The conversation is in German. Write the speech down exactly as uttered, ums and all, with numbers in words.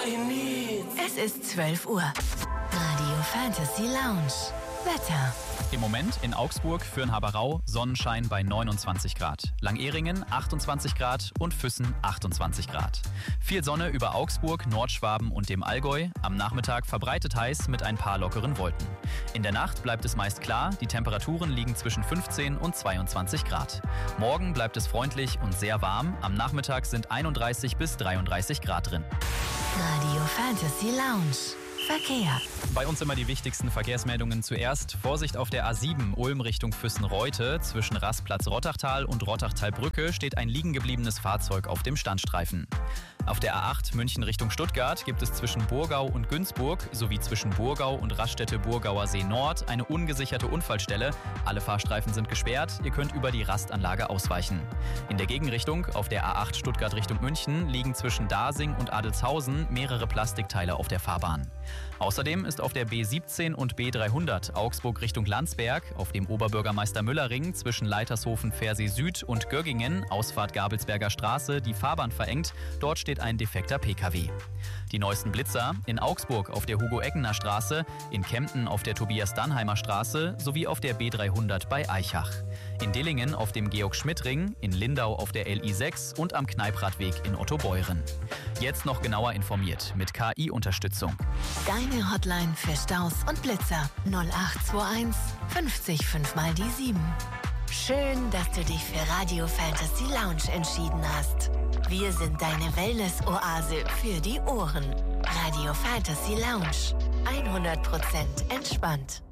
you need. Es ist zwölf Uhr. Radio Fantasy Lounge. Wetter. Im Moment in Augsburg, Fürnhaberau, Sonnenschein bei neunundzwanzig Grad. Langehringen achtundzwanzig Grad und Füssen achtundzwanzig Grad. Viel Sonne über Augsburg, Nordschwaben und dem Allgäu. Am Nachmittag verbreitet heiß mit ein paar lockeren Wolken. In der Nacht bleibt es meist klar, die Temperaturen liegen zwischen fünfzehn und zweiundzwanzig Grad. Morgen bleibt es freundlich und sehr warm. Am Nachmittag sind einunddreißig bis dreiunddreißig Grad drin. Radio Fantasy Lounge. Verkehr. Bei uns immer die wichtigsten Verkehrsmeldungen zuerst. Vorsicht auf der A sieben Ulm Richtung Füssen-Reute. Zwischen Rastplatz Rottachtal und Rottachtalbrücke steht ein liegen gebliebenes Fahrzeug auf dem Standstreifen. Auf der A acht München Richtung Stuttgart gibt es zwischen Burgau und Günzburg sowie zwischen Burgau und Raststätte Burgauer See Nord eine ungesicherte Unfallstelle. Alle Fahrstreifen sind gesperrt, ihr könnt über die Rastanlage ausweichen. In der Gegenrichtung auf der A acht Stuttgart Richtung München liegen zwischen Dasing und Adelzhausen mehrere Plastikteile auf der Fahrbahn. Außerdem ist auf der B siebzehn und B dreihundert Augsburg Richtung Landsberg auf dem Oberbürgermeister-Müller-Ring zwischen Leitershofen-Versee Süd und Göggingen, Ausfahrt Gabelsberger Straße, die Fahrbahn verengt. Dort steht ein defekter P K W. Die neuesten Blitzer in Augsburg auf der Hugo-Eggener Straße, in Kempten auf der Tobias-Dannheimer Straße sowie auf der B dreihundert bei Eichach. In Dillingen auf dem Georg-Schmidt-Ring, in Lindau auf der L I sechs und am Kneippradweg in Ottobeuren. Jetzt noch genauer informiert mit K I-Unterstützung. Deine Hotline für Staus und Blitzer null acht zwei eins fünfzig fünf mal die sieben. Schön, dass du dich für Radio Fantasy Lounge entschieden hast. Wir sind deine Wellness-Oase für die Ohren. Radio Fantasy Lounge. hundert Prozent entspannt.